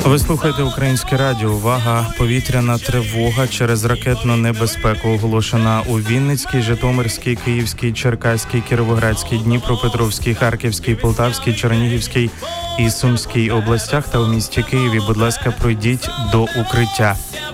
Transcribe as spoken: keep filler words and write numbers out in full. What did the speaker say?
Ви слухаєте Українське радіо. Увага! Повітряна тривога через ракетну небезпеку оголошена у Вінницькій, Житомирській, Київській, Черкаській, Кіровоградській, Дніпропетровській, Харківській, Полтавській, Чернігівській і Сумській областях та у місті Києві. Будь ласка, пройдіть до укриття.